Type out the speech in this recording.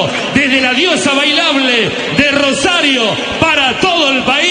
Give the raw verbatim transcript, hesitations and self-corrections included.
desde la diosa bailable de Rosario para todo el país.